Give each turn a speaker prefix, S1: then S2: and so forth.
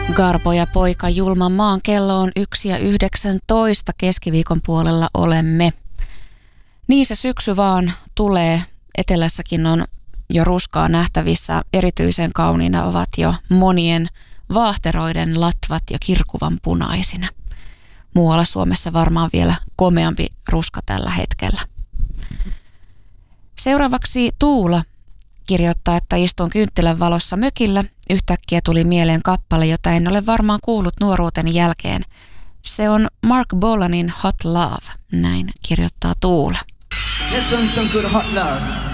S1: Garbo ja poika julman maan kello on 1:19 keskiviikon puolella olemme. Niin se syksy vaan tulee. Etelässäkin on jo ruskaa nähtävissä. Erityisen kauniina ovat jo monien vaahteroiden latvat jo kirkuvan punaisina. Muualla Suomessa varmaan vielä komeampi ruska tällä hetkellä. Seuraavaksi Tuula kirjoittaa, että istun kynttilän valossa mökillä. Yhtäkkiä tuli mieleen kappale, jota en ole varmaan kuullut nuoruuteni jälkeen. Se on Mark Bolanin Hot Love. Näin kirjoittaa Tuula.
S2: This one's some good hot love.